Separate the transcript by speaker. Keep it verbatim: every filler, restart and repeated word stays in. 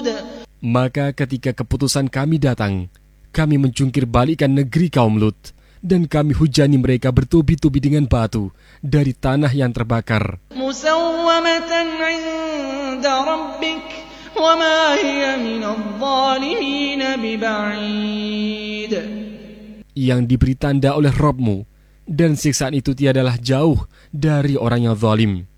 Speaker 1: Maka ketika keputusan kami datang, kami mencungkir balikkan negeri kaum Lut, dan kami hujani mereka bertubi-tubi dengan batu dari tanah yang terbakar.
Speaker 2: Musawwamatan 'inda rabbik wa ma hiya minadh-dhalimin biba'id.
Speaker 1: Yang diberi tanda oleh Rabb-Mu, dan siksaan itu tiadalah jauh dari orang yang zalim.